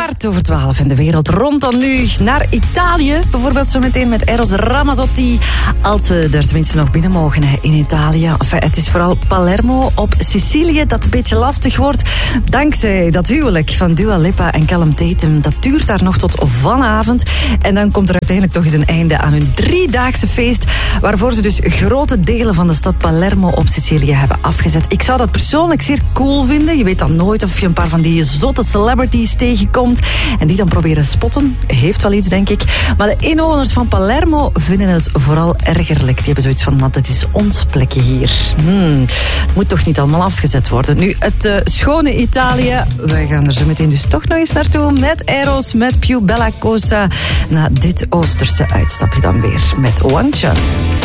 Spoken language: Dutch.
12:15 en de wereld rond dan nu naar Italië. Bijvoorbeeld zo meteen met Eros Ramazzotti. Als we er tenminste nog binnen mogen in Italië. Enfin, het is vooral Palermo op Sicilië dat een beetje lastig wordt. Dankzij dat huwelijk van Dua Lipa en Callum Tatum. Dat duurt daar nog tot vanavond. En dan komt er uiteindelijk toch eens een einde aan hun 3-daagse feest. Waarvoor ze dus grote delen van de stad Palermo op Sicilië hebben afgezet. Ik zou dat persoonlijk zeer cool vinden. Je weet dan nooit of je een paar van die zotte celebrities tegenkomt. En die dan proberen spotten. Heeft wel iets, denk ik. Maar de inwoners van Palermo vinden het vooral ergerlijk. Die hebben zoiets van, want het is ons plekje hier. Het moet toch niet allemaal afgezet worden. Nu, het schone Italië. Wij gaan er zo meteen dus toch nog eens naartoe. Met Eros, met Più Bella Cosa. Na dit Oosterse uitstapje dan weer met One Shot.